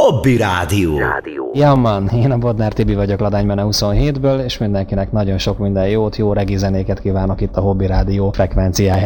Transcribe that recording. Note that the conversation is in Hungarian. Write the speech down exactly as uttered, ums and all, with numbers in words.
Hobby Rádió. Ja man, én a Bodnár Tibi vagyok Ladánymene huszonhétből, és mindenkinek nagyon sok minden jót, jó regi zenéket kívánok itt a Hobby Rádió frekvenciáján.